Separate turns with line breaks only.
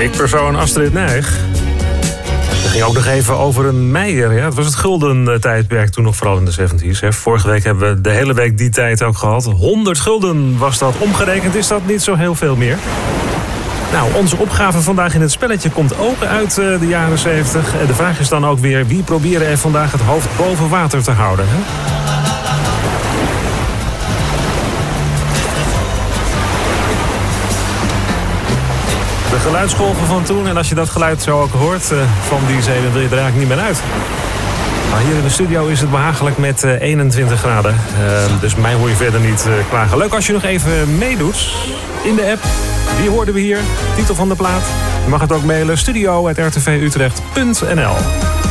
Ik-persoon Astrid Nijg. Er ging ook nog even over een Meijer. Ja. Het was het gulden tijdperk toen nog, vooral in de 70's. Hè. Vorige week hebben we de hele week die tijd ook gehad. 100 gulden was dat. Omgerekend is dat niet zo heel veel meer. Nou, onze opgave vandaag in het spelletje komt ook uit de jaren 70. De vraag is dan ook weer, wie proberen er vandaag het hoofd boven water te houden? Hè? De geluidsgolven van toen, en als je dat geluid zo ook hoort van die zee, dan wil je er eigenlijk niet meer uit. Maar hier in de studio is het behagelijk met 21 graden. Dus mij hoor je verder niet klagen. Leuk als je nog even meedoet in de app. Die hoorden we hier, titel van de plaat. Je mag het ook mailen, studio@rtvutrecht.nl.